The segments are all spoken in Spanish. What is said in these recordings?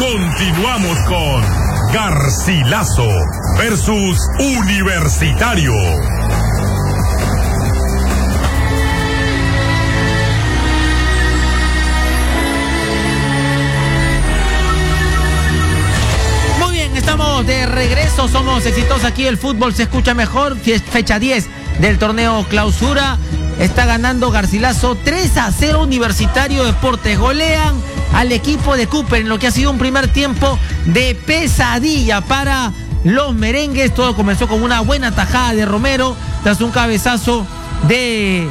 Continuamos con Garcilaso versus Universitario. Muy bien, estamos de regreso, somos exitosos aquí, el fútbol se escucha mejor, fecha 10 del torneo clausura. Está ganando Garcilaso 3-0 Universitario Deportes. Golean al equipo de Cooper en lo que ha sido un primer tiempo de pesadilla para los merengues. Todo comenzó con una buena tajada de Romero tras un cabezazo de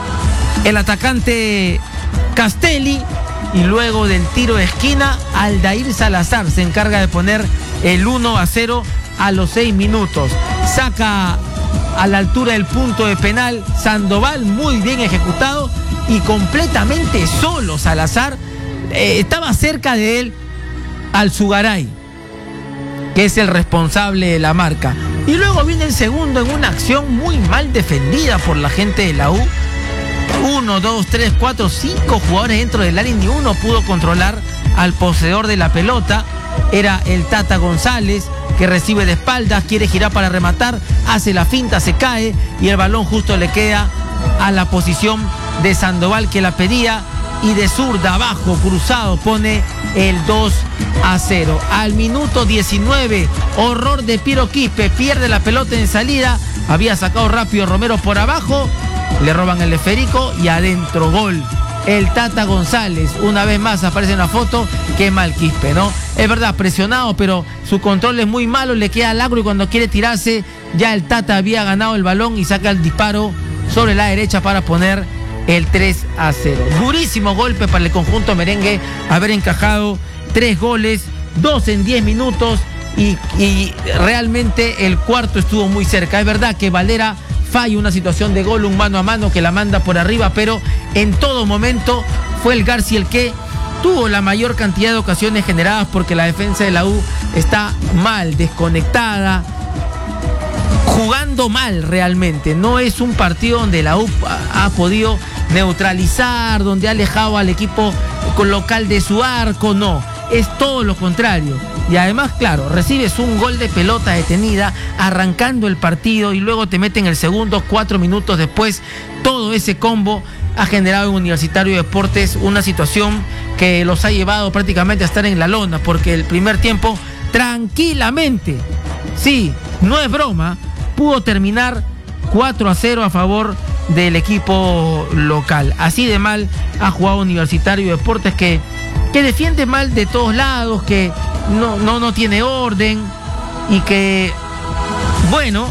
el atacante Castelli, y luego del tiro de esquina Aldair Salazar se encarga de poner el 1-0 a los 6 minutos. Saca a la altura del punto de penal Sandoval, muy bien ejecutado y completamente solo Salazar. Estaba cerca de él Alzugaray, que es el responsable de la marca. Y luego viene el segundo en una acción muy mal defendida por la gente de la U. 1, 2, 3, 4, 5 jugadores dentro del área y ni uno pudo controlar al poseedor de la pelota. Era el Tata González, que recibe de espaldas, quiere girar para rematar, hace la finta, se cae y el balón justo le queda a la posición de Sandoval, que la pedía, y de zurda abajo, cruzado, pone el 2-0. Al minuto 19, horror de Piero Quispe, pierde la pelota en salida, había sacado rápido Romero por abajo, le roban el esférico y adentro, gol. El Tata González, una vez más aparece en la foto, qué mal Quispe, ¿no? Es verdad, presionado, pero su control es muy malo, le queda al agro y cuando quiere tirarse, ya el Tata había ganado el balón y saca el disparo sobre la derecha para poner el 3-0. Durísimo golpe para el conjunto merengue, haber encajado 3 goles, 2 en 10 minutos y realmente el cuarto estuvo muy cerca. Es verdad que Valera falla una situación de gol, un mano a mano que la manda por arriba, pero en todo momento fue el Garci el que tuvo la mayor cantidad de ocasiones generadas, porque la defensa de la U está mal, desconectada, jugando mal realmente. No es un partido donde la U ha podido neutralizar, donde ha alejado al equipo local de su arco, no. Es todo lo contrario. Y además, claro, recibes un gol de pelota detenida arrancando el partido y luego te meten el segundo 4 minutos después. Todo ese combo ha generado en Universitario de Deportes una situación que los ha llevado prácticamente a estar en la lona, porque el primer tiempo tranquilamente, sí, no es broma, pudo terminar 4-0 a favor del equipo local. Así de mal ha jugado Universitario de Deportes, que defiende mal de todos lados, que no tiene orden y que, bueno,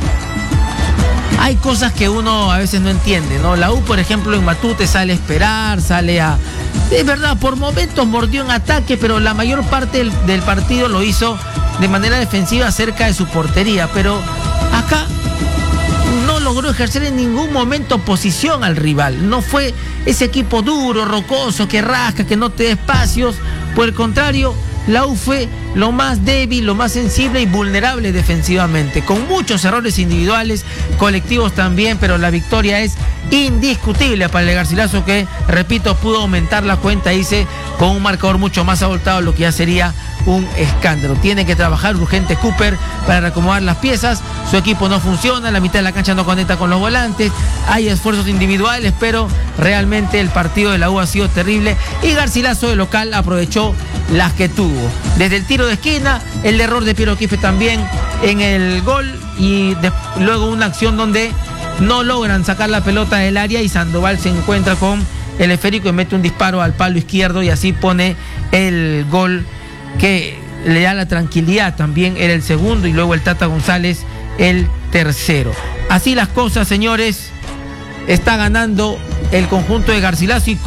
hay cosas que uno a veces no entiende, ¿no? La U, por ejemplo, en Matute sale a esperar, sale a... Es verdad, por momentos mordió en ataque, pero la mayor parte del partido lo hizo de manera defensiva cerca de su portería, pero acá no logró ejercer en ningún momento posición al rival. No fue ese equipo duro, rocoso, que rasca, que no te dé espacios. Por el contrario, la U fue lo más débil, lo más sensible y vulnerable defensivamente, con muchos errores individuales, colectivos también, pero la victoria es indiscutible para el Garcilaso, que, repito, pudo aumentar la cuenta, dice, con un marcador mucho más abultado, lo que ya sería un escándalo. Tiene que trabajar urgente Cooper para reacomodar las piezas. Su equipo no funciona, la mitad de la cancha no conecta con los volantes, hay esfuerzos individuales, pero realmente el partido de la U ha sido terrible y Garcilaso de local aprovechó las que tuvo. Desde el tiro de esquina, el error de Piero Quispe también en el gol y luego una acción donde no logran sacar la pelota del área y Sandoval se encuentra con el esférico y mete un disparo al palo izquierdo y así pone el gol que le da la tranquilidad. También era el segundo y luego el Tata González el tercero. Así las cosas, señores, está ganando el conjunto de Garcilaso y